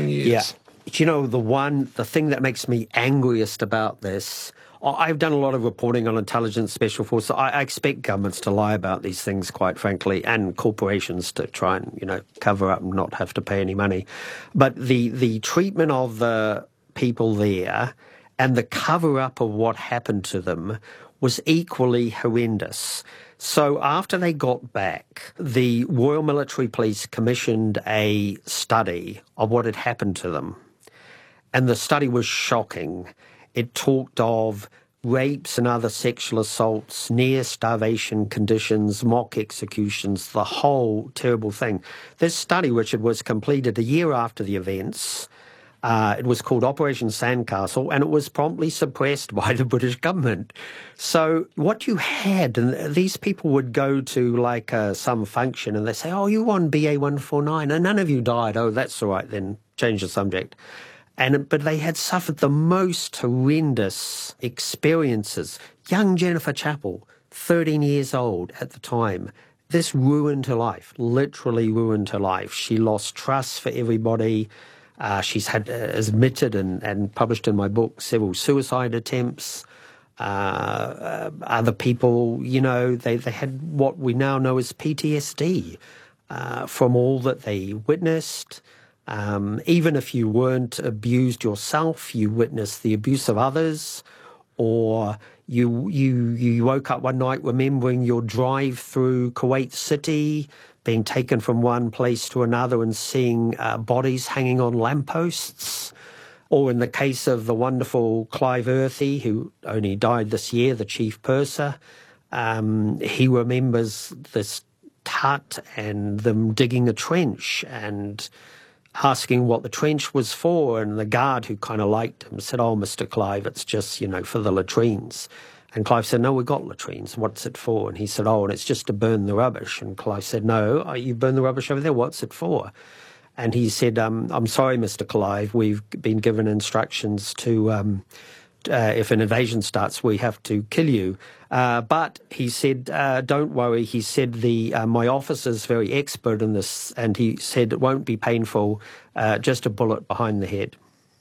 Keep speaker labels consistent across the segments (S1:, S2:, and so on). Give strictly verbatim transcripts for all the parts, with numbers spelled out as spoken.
S1: seven years.
S2: Yeah. You know, the one, the thing that makes me angriest about this, I've done a lot of reporting on intelligence special forces. I, I expect governments to lie about these things, quite frankly, and corporations to try and, you know, cover up and not have to pay any money. But the, the treatment of the people there and the cover-up of what happened to them was equally horrendous. So after they got back, the Royal Military Police commissioned a study of what had happened to them. And the study was shocking. It talked of rapes and other sexual assaults, near starvation conditions, mock executions, the whole terrible thing. This study, Richard, was completed a year after the events. Uh, it was called Operation Sandcastle, and it was promptly suppressed by the British government. So what you had, and these people would go to like uh, some function and they say, oh, you won B A one forty-nine, and none of you died. Oh, that's all right then, change the subject. And but they had suffered the most horrendous experiences. Young Jennifer Chappell, thirteen years old at the time, this ruined her life, literally ruined her life. She lost trust for everybody. Uh, she's had uh, admitted and, and published in my book several suicide attempts. Uh, uh, other people, you know, they, they had what we now know as P T S D uh, from all that they witnessed. Um, even if you weren't abused yourself, you witnessed the abuse of others, or you you you woke up one night remembering your drive through Kuwait City, being taken from one place to another and seeing uh, bodies hanging on lampposts. Or in the case of the wonderful Clive Earthy, who only died this year, the chief purser, um, he remembers this hut and them digging a trench and asking what the trench was for, and the guard who kind of liked him said, oh, Mister Clive, it's just, you know, for the latrines. And Clive said, no, we've got latrines. What's it for? And he said, oh, and it's just to burn the rubbish. And Clive said, no, you burn the rubbish over there. What's it for? And he said, um, I'm sorry, Mister Clive, we've been given instructions to, um, uh, if an invasion starts, we have to kill you. Uh, but he said, uh, don't worry. He said, the uh, my officer's very expert in this, and he said it won't be painful, uh, just a bullet behind the head.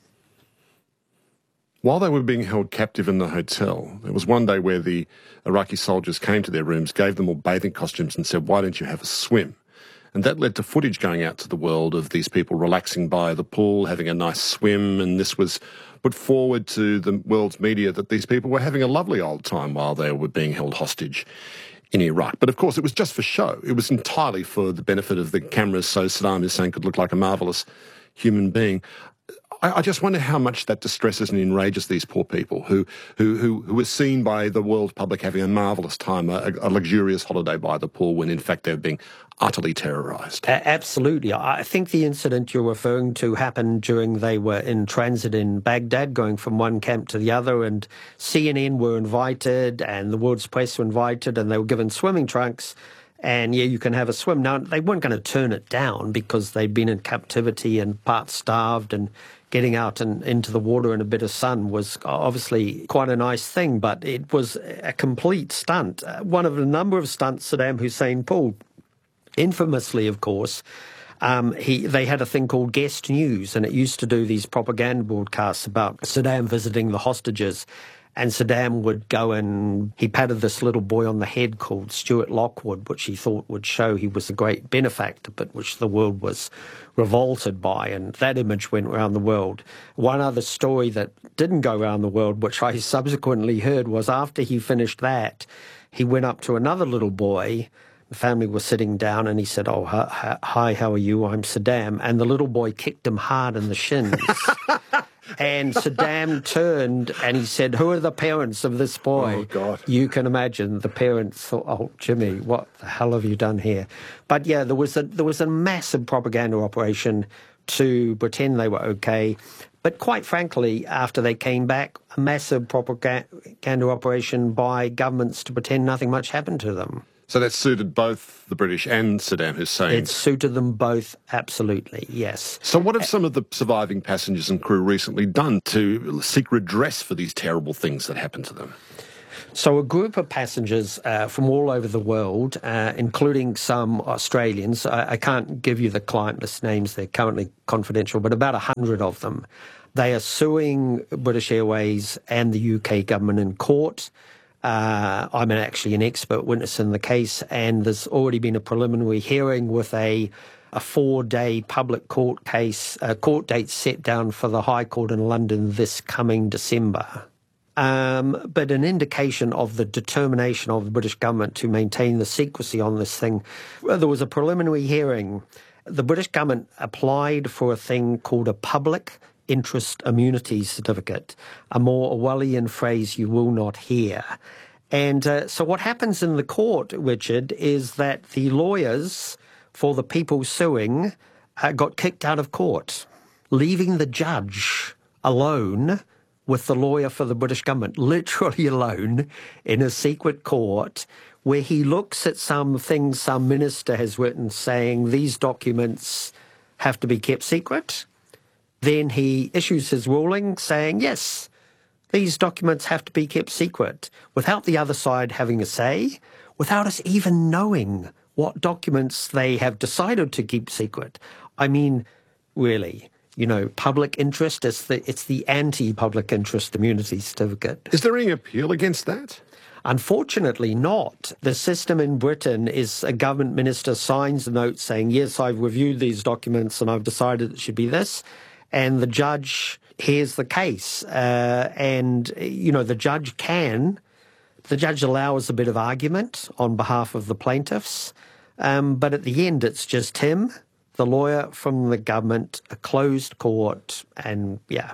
S1: While they were being held captive in the hotel, there was one day where the Iraqi soldiers came to their rooms, gave them all bathing costumes and said, why don't you have a swim? And that led to footage going out to the world of these people relaxing by the pool, having a nice swim, and this was put forward to the world's media that these people were having a lovely old time while they were being held hostage in Iraq. But of course, it was just for show. It was entirely for the benefit of the cameras, so Saddam Hussein could look like a marvellous human being. I, I just wonder how much that distresses and enrages these poor people who who who, who were seen by the world public having a marvellous time, a, a luxurious holiday by the pool, when in fact they're being utterly terrorised.
S2: Uh, absolutely. I think the incident you're referring to happened during they were in transit in Baghdad, going from one camp to the other, and C N N were invited and the world's press were invited, and they were given swimming trunks. And, yeah, you can have a swim. Now, they weren't going to turn it down because they'd been in captivity and part starved, and getting out and into the water in a bit of sun was obviously quite a nice thing, but it was a complete stunt. Uh, one of a number of stunts Saddam Hussein pulled. Infamously, of course, um, he they had a thing called Guest News, and it used to do these propaganda broadcasts about Saddam visiting the hostages. And Saddam would go and he patted this little boy on the head called Stuart Lockwood, which he thought would show he was a great benefactor, but which the world was revolted by. And that image went around the world. One other story that didn't go around the world, which I subsequently heard, was after he finished that, he went up to another little boy. The family was sitting down, and he said, oh, hi, how are you? I'm Saddam. And the little boy kicked him hard in the shins. And Saddam turned and he said, who are the parents of this boy?
S1: Oh, God.
S2: You can imagine the parents thought, oh, Jimmy, what the hell have you done here? But, yeah, there was a, there was a massive propaganda operation to pretend they were okay. But quite frankly, after they came back, a massive propaganda operation by governments to pretend nothing much happened to them.
S1: So that suited both the British and Saddam Hussein?
S2: It suited them both, absolutely, yes.
S1: So what have some of the surviving passengers and crew recently done to seek redress for these terrible things that happened to them?
S2: So a group of passengers uh, from all over the world, uh, including some Australians, I, I can't give you the client list names, they're currently confidential, but about one hundred of them, they are suing British Airways and the U K government in court. Uh, I'm actually an expert witness in the case, and there's already been a preliminary hearing with a a four-day public court case, uh, court date set down for the High Court in London this coming December. Um, but an indication of the determination of the British government to maintain the secrecy on this thing. Well, there was a preliminary hearing. The British government applied for a thing called a public interest immunity certificate, a more Orwellian phrase you will not hear. And uh, so what happens in the court, Richard, is that the lawyers for the people suing uh, got kicked out of court, leaving the judge alone with the lawyer for the British government, literally alone in a secret court where he looks at some things some minister has written saying these documents have to be kept secret. Then he issues his ruling saying, yes, these documents have to be kept secret, without the other side having a say, without us even knowing what documents they have decided to keep secret. I mean, really, you know, public interest, it's the, it's the anti-public interest immunity certificate.
S1: Is there any appeal against that?
S2: Unfortunately not. The system in Britain is a government minister signs a note saying, yes, I've reviewed these documents and I've decided it should be this. And the judge hears the case. Uh, and, you know, the judge can, the judge allows a bit of argument on behalf of the plaintiffs. Um, but at the end, it's just him, the lawyer from the government, a closed court, and yeah.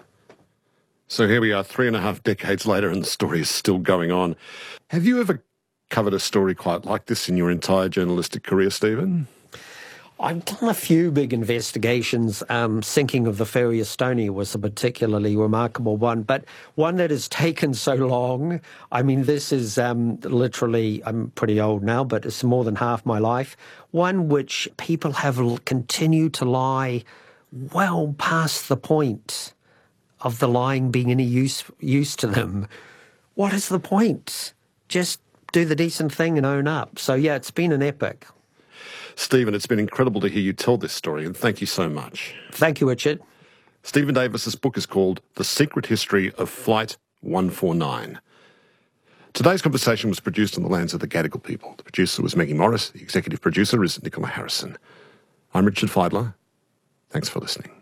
S1: So here we are, three and a half decades later, and the story is still going on. Have you ever covered a story quite like this in your entire journalistic career, Stephen?
S2: I've done a few big investigations. Um, sinking of the Ferry Estonia was a particularly remarkable one, but one that has taken so long. I mean, this is um, literally, I'm pretty old now, but it's more than half my life. One which people have l- continued to lie well past the point of the lying being any use, use to them. What is the point? Just do the decent thing and own up. So, yeah, it's been an epic.
S1: Stephen, it's been incredible to hear you tell this story, and thank you so much.
S2: Thank you, Richard.
S1: Stephen Davis's book is called The Secret History of Flight one forty-nine. Today's conversation was produced on the lands of the Gadigal people. The producer was Maggie Morris. The executive producer is Nicola Harrison. I'm Richard Fidler. Thanks for listening.